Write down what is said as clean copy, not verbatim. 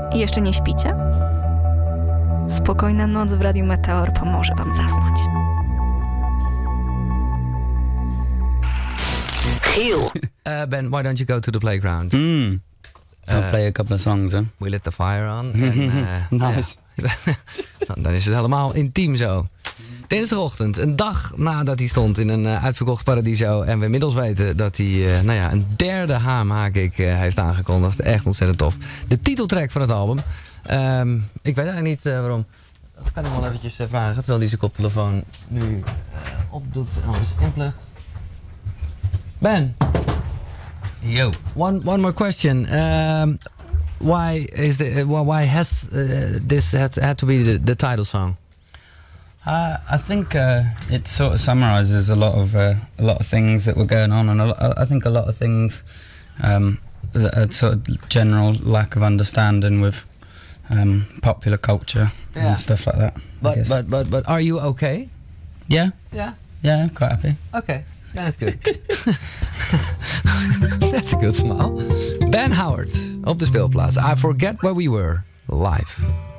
Jeszcze nie śpicie? Spokojna noc w Radiu Meteor pomoże wam zasnąć. Ben, why don't you go to the playground? I'll play a couple of songs, huh? We lit the fire on. Nice. Dan is het helemaal intiem zo. Dinsdagochtend, een dag nadat hij stond in een uitverkocht Paradiso. En we inmiddels weten dat hij een derde Haamhaak heeft aangekondigd. Echt ontzettend tof. De titeltrack van het album. Ik weet eigenlijk niet waarom. Dat kan ik wel eventjes vragen. Terwijl hij zijn koptelefoon nu opdoet en alles inplugt. Ben. Yo. One more question. Why has this had to be the title song? I think it sort of summarizes a lot of things that were going on, and I think a lot of things a sort of general lack of understanding with popular culture and stuff like that. But are you okay? Yeah, I'm quite happy. Okay, that's good. That's a good smile. Ben Howard op de speelplaats. I Forget Where We Were live.